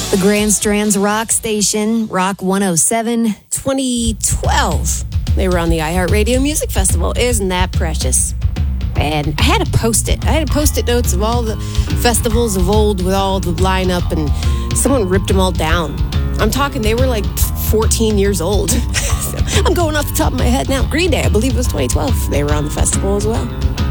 The Grand Strands Rock Station, Rock 107. 2012, they were on the iHeartRadio Music Festival. Isn't that precious? And I had to post it. I had Post-it notes of all the festivals of old with all the lineup, and someone ripped them all down. I'm talking, they were like 14 years old. I'm going off the top of my head now. Green Day, I believe it was 2012. They were on the festival as well.